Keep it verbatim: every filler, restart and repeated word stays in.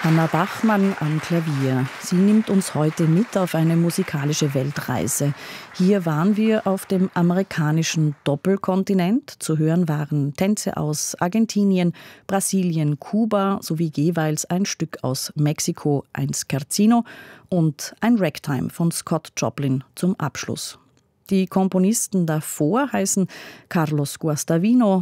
Hanna Bachmann am Klavier. Sie nimmt uns heute mit auf eine musikalische Weltreise. Hier waren wir auf dem amerikanischen Doppelkontinent. Zu hören waren Tänze aus Argentinien, Brasilien, Kuba sowie jeweils ein Stück aus Mexiko, ein Scherzino und ein Ragtime von Scott Joplin zum Abschluss. Die Komponisten davor heißen Carlos Guastavino,